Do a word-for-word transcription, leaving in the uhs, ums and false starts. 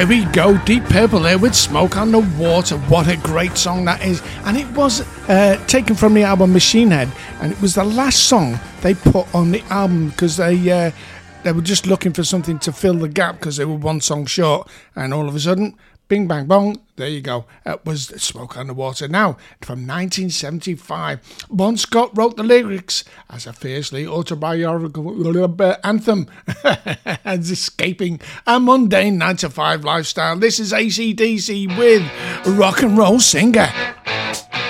There we go, Deep Purple there with Smoke on the Water. What a great song that is. And it was uh, taken from the album Machine Head, and it was the last song they put on the album because they uh, they were just looking for something to fill the gap because they were one song short, and all of a sudden, bing bang bong, there you go. It was Smoke on the Water. Now, from nineteen seventy-five, Bon Scott wrote the lyrics as a fiercely autobiographical anthem as escaping a mundane nine to five lifestyle. This is A C D C with Rock and Roll Singer.